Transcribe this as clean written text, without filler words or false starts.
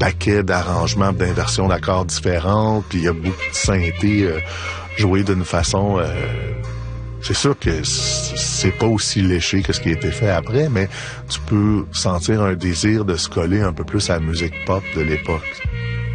paquet d'arrangements, d'inversions d'accords différentes, puis il y a beaucoup de synthé joué d'une façon... c'est sûr que c'est pas aussi léché que ce qui a été fait après, mais tu peux sentir un désir de se coller un peu plus à la musique pop de l'époque.